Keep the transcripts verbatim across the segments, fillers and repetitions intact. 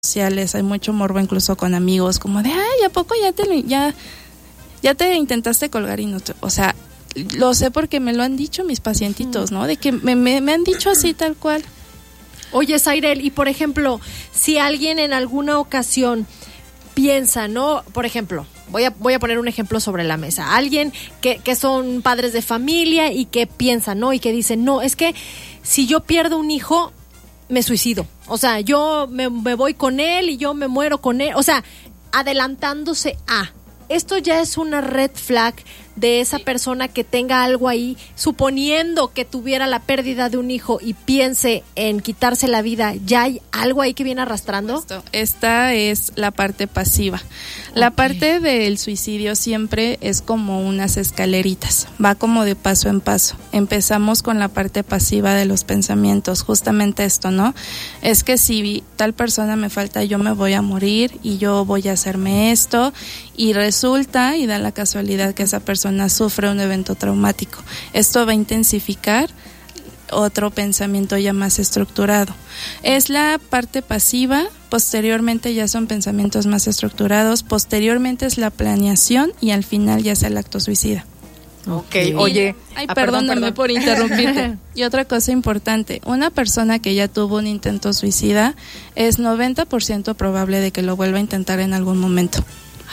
sociales, hay mucho morbo incluso con amigos, como de, ay, ¿a poco ya te, lo, ya, ya te intentaste colgar? Y no te, o sea, lo sé porque me lo han dicho mis pacientitos, ¿no? De que me, me, me han dicho así tal cual. Oye, Zairel, y por ejemplo, si alguien en alguna ocasión piensa, ¿no? Por ejemplo, voy a, voy a poner un ejemplo sobre la mesa. Alguien que, que son padres de familia y que piensan, ¿no? Y que dicen, no, es que si yo pierdo un hijo, me suicido. O sea, yo me, me voy con él y yo me muero con él. O sea, adelantándose a... Esto ya es una red flag de esa persona que tenga algo ahí, suponiendo que tuviera la pérdida de un hijo y piense en quitarse la vida. ¿Ya hay algo ahí que viene arrastrando? Esta es la parte pasiva. La okay. parte del suicidio siempre es como unas escaleritas, va como de paso en paso. Empezamos con la parte pasiva de los pensamientos, justamente esto, ¿no? Es que si tal persona me falta, yo me voy a morir y yo voy a hacerme esto, y resulta y da la casualidad que esa persona sufre un evento traumático. Esto va a intensificar otro pensamiento ya más estructurado. Es la parte pasiva, posteriormente ya son pensamientos más estructurados, posteriormente es la planeación y al final ya es el acto suicida. Ok, oye. Ay, ah, perdóname perdón, perdón. por interrumpirte. Y otra cosa importante, una persona que ya tuvo un intento suicida es noventa por ciento probable de que lo vuelva a intentar en algún momento.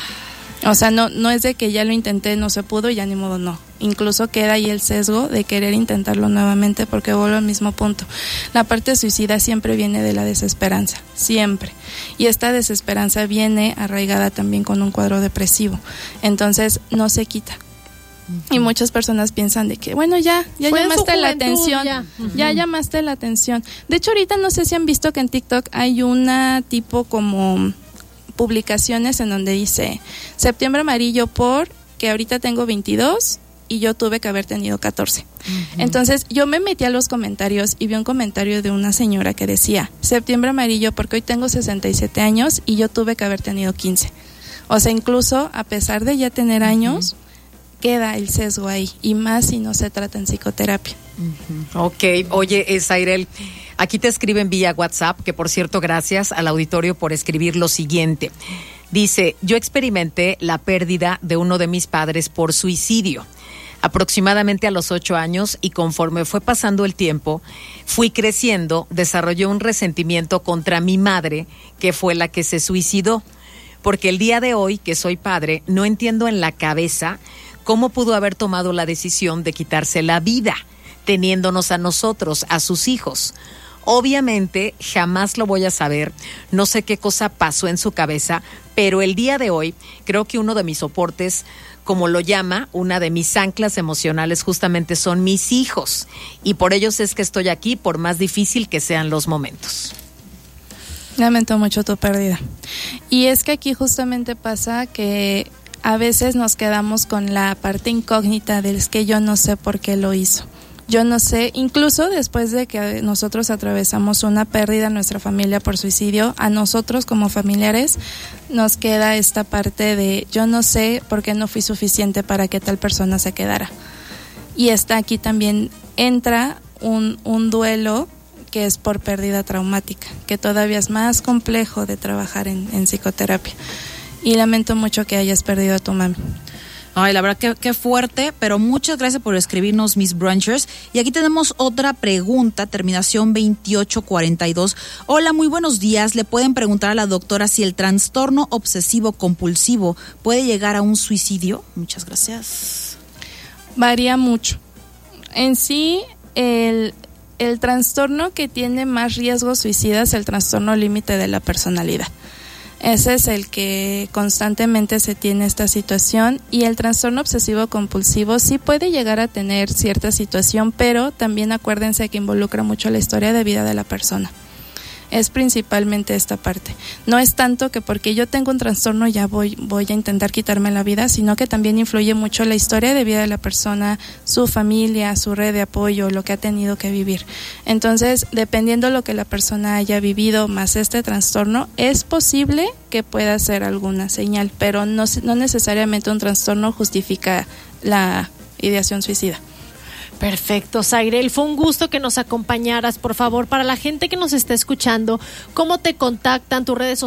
O sea, no no es de que ya lo intenté, no se pudo y ya ni modo, no. Incluso queda ahí el sesgo de querer intentarlo nuevamente porque vuelve al mismo punto. La parte suicida siempre viene de la desesperanza, siempre. Y esta desesperanza viene arraigada también con un cuadro depresivo. Entonces, no se quita. Uh-huh. Y muchas personas piensan de que, bueno, ya, ya llamaste la atención, ya. Uh-huh. ya llamaste la atención. De hecho, ahorita no sé si han visto que en TikTok hay una tipo como... publicaciones en donde dice septiembre amarillo por que ahorita tengo veintidós y yo tuve que haber tenido catorce. Uh-huh. Entonces yo me metí a los comentarios y vi un comentario de una señora que decía septiembre amarillo porque hoy tengo sesenta y siete años y yo tuve que haber tenido quince. O sea, incluso a pesar de ya tener uh-huh. años, queda el sesgo ahí, y más si no se trata en psicoterapia. Uh-huh. Ok, oye, Zairel, aquí te escriben vía WhatsApp, que por cierto, gracias al auditorio por escribir lo siguiente. Dice, yo experimenté la pérdida de uno de mis padres por suicidio, aproximadamente a los ocho años, y conforme fue pasando el tiempo, fui creciendo, desarrollé un resentimiento contra mi madre, que fue la que se suicidó, porque el día de hoy, que soy padre, no entiendo en la cabeza cómo pudo haber tomado la decisión de quitarse la vida, teniéndonos a nosotros, a sus hijos. Obviamente jamás lo voy a saber, no sé qué cosa pasó en su cabeza, pero el día de hoy creo que uno de mis soportes, como lo llama, una de mis anclas emocionales justamente son mis hijos, y por ellos es que estoy aquí, por más difícil que sean los momentos. Lamento mucho tu pérdida. Y es que aquí justamente pasa que a veces nos quedamos con la parte incógnita del es que yo no sé por qué lo hizo. Yo no sé, incluso después de que nosotros atravesamos una pérdida en nuestra familia por suicidio, a nosotros como familiares nos queda esta parte de yo no sé por qué no fui suficiente para que tal persona se quedara. Y está aquí también entra un, un duelo que es por pérdida traumática, que todavía es más complejo de trabajar en, en psicoterapia. Y lamento mucho que hayas perdido a tu mami. Ay, la verdad que, que fuerte, pero muchas gracias por escribirnos, Miss Brunchers. Y aquí tenemos otra pregunta, terminación veintiocho cuarenta y dos. Hola, muy buenos días. ¿Le pueden preguntar a la doctora si el trastorno obsesivo compulsivo puede llegar a un suicidio? Muchas gracias. Varía mucho. En sí, el, el trastorno que tiene más riesgos suicidas es el trastorno límite de la personalidad. Ese es el que constantemente se tiene esta situación, y el trastorno obsesivo compulsivo sí puede llegar a tener cierta situación, pero también acuérdense que involucra mucho la historia de vida de la persona. Es principalmente esta parte. No es tanto que porque yo tengo un trastorno ya voy, voy a intentar quitarme la vida, sino que también influye mucho la historia de vida de la persona, su familia, su red de apoyo, lo que ha tenido que vivir. Entonces, dependiendo lo que la persona haya vivido más este trastorno, es posible que pueda ser alguna señal, pero no, no necesariamente un trastorno justifica la ideación suicida. Perfecto, Zairel, fue un gusto que nos acompañaras. Por favor, para la gente que nos está escuchando, ¿cómo te contactan, tus redes sociales?